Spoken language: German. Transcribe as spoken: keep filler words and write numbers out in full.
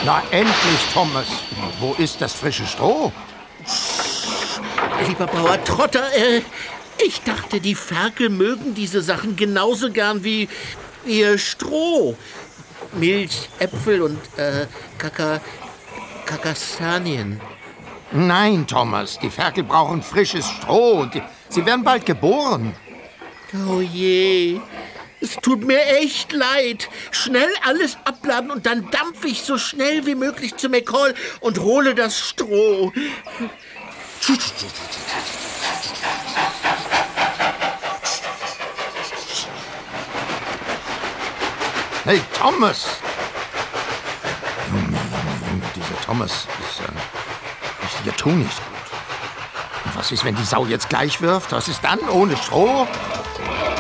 Na endlich, Thomas. Wo ist das frische Stroh? Lieber Bauer Trotter, äh, ich dachte, die Ferkel mögen diese Sachen genauso gern wie ihr Stroh. Milch, Äpfel und äh, Kaka... Kakastanien. Nein, Thomas, die Ferkel brauchen frisches Stroh. Die, sie werden bald geboren. Oh je, es tut mir echt leid. Schnell alles abladen und dann dampfe ich so schnell wie möglich zu McCall und hole das Stroh. Hey, Thomas! Junge, Junge, Junge, dieser Thomas ist, äh, ist ihr Tun nicht gut. Und was ist, wenn die Sau jetzt gleich wirft? Was ist dann ohne Stroh?